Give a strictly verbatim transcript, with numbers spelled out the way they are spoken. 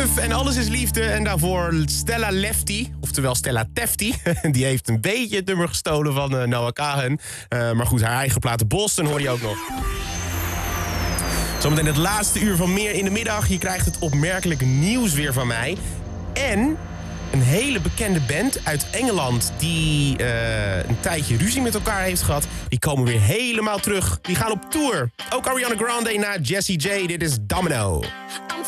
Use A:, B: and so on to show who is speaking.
A: Duff en Alles is Liefde. En daarvoor Stella Lefty, oftewel Stella Tefty. Die heeft een beetje het nummer gestolen van uh, Noah Kahan. Uh, maar goed, haar eigen plaat Boston hoor je ook nog. Zometeen het laatste uur van Meer in de Middag. Je krijgt het opmerkelijke nieuws weer van mij. En een hele bekende band uit Engeland die uh, een tijdje ruzie met elkaar heeft gehad. Die komen weer helemaal terug. Die gaan op tour. Ook Ariana Grande na Jessie J. Dit is Domino.